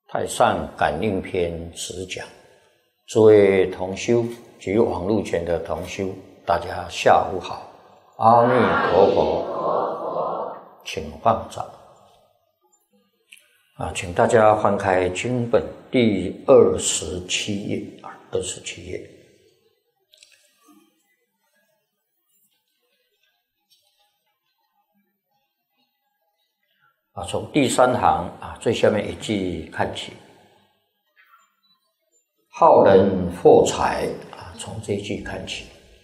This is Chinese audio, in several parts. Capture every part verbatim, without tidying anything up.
太上感应篇直讲，诸位同修及网络前的同修，大家下午好，阿弥陀佛，请放掌。啊，请大家翻开经本第二十七页啊，二十七页。啊，从第三行啊最下面一句看起，好人获财啊，从这一句看起。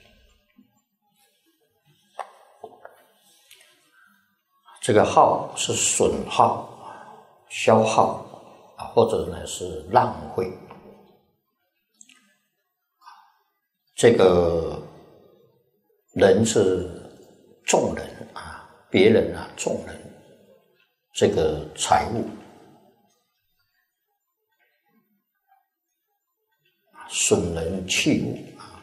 这个耗是损耗、消耗啊，或者呢是浪费。这个人是众人啊，别人啊，众人。这个财物损人器物啊，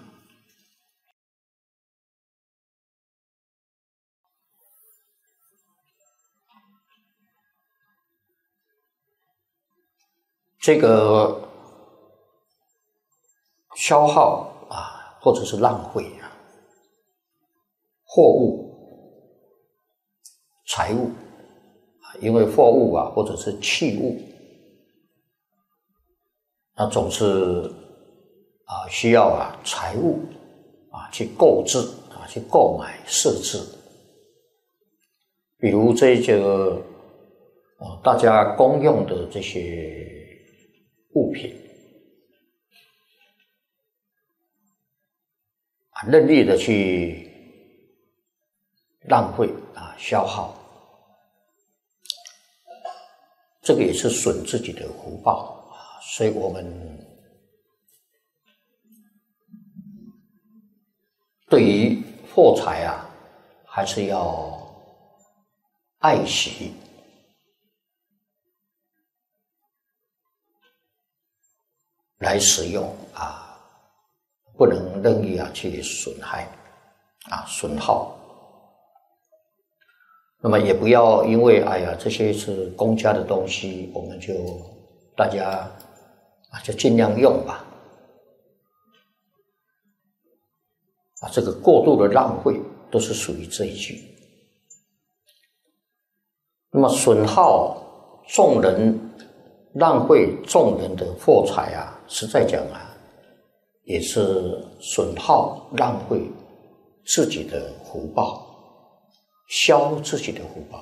这个消耗啊，或者是浪费啊，货物、财物。因为货物啊，或者是器物，那总是啊需要啊财物啊去购置啊去购买设置。比如这个啊大家公用的这些物品啊，任意的去浪费啊消耗。这个也是损自己的福报啊，所以我们对于货财啊，还是要爱惜，来使用啊，不能任意啊去损害啊损耗。那么也不要因为哎呀这些是公家的东西，我们就大家啊就尽量用吧。啊，这个过度的浪费都是属于这一句。那么损耗众人、浪费众人的货财啊，实在讲啊，也是损耗浪费自己的福报。消自己的福报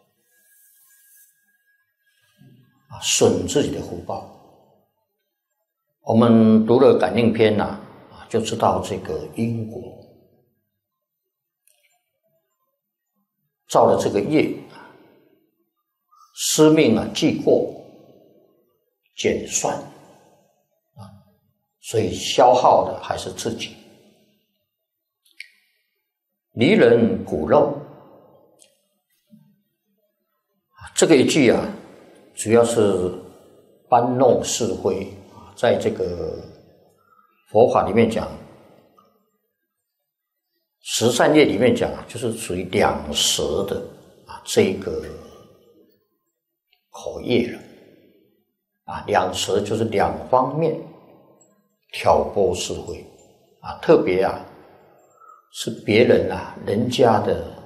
啊，损自己的福报。我们读了感应篇呐、啊，啊，就知道这个因果，造了这个业，司命啊记过，减算啊，所以消耗的还是自己。离人骨肉。这个一句啊，主要是搬弄是非啊，在这个佛法里面讲，十善业里面讲啊，就是属于两舌的啊这个口业了啊，两舌就是两方面挑拨是非啊，特别啊是别人啊人家的